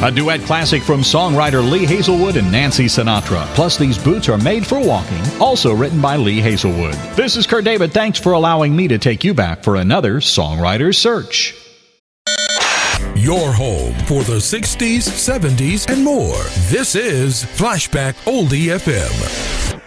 A duet classic from songwriter Lee Hazelwood and Nancy Sinatra. Plus, these boots are made for walking. Also written by Lee Hazelwood. This is Kurt David. Thanks for allowing me to take you back for another Songwriter's Search. Your home for the 60s, 70s, and more. This is Flashback Oldie FM.